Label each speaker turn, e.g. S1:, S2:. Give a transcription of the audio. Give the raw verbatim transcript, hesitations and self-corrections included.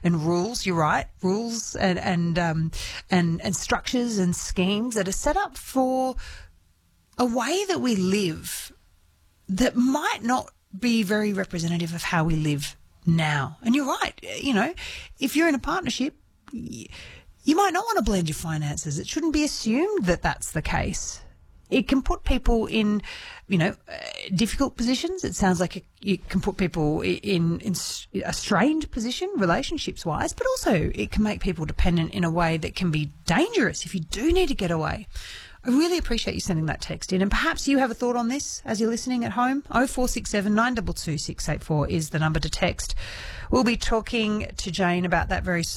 S1: and rules. You're right, rules and and um, and and structures and schemes that are set up for a way that we live that might not be very representative of how we live now. And you're right, you know, if you're in a partnership, you might not want to blend your finances. It shouldn't be assumed that that's the case. It can put people in, you know, uh, difficult positions. It sounds like it, it can put people in, in a strained position, relationships-wise, but also it can make people dependent in a way that can be dangerous if you do need to get away. I really appreciate you sending that text in, and perhaps you have a thought on this as you're listening at home. oh four six seven, nine two two, six eight four is the number to text. We'll be talking to Jane about that very soon.